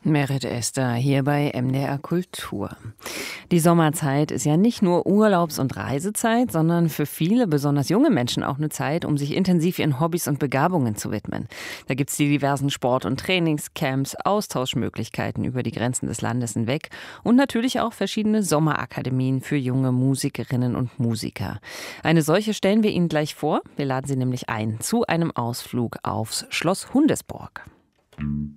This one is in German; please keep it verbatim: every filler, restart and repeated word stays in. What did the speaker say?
Merit Esther hier bei M D R Kultur. Die Sommerzeit ist ja nicht nur Urlaubs- und Reisezeit, sondern für viele, besonders junge Menschen, auch eine Zeit, um sich intensiv ihren Hobbys und Begabungen zu widmen. Da gibt es die diversen Sport- und Trainingscamps, Austauschmöglichkeiten über die Grenzen des Landes hinweg und natürlich auch verschiedene Sommerakademien für junge Musikerinnen und Musiker. Eine solche stellen wir Ihnen gleich vor. Wir laden Sie nämlich ein zu einem Ausflug aufs Schloss Hundesborg.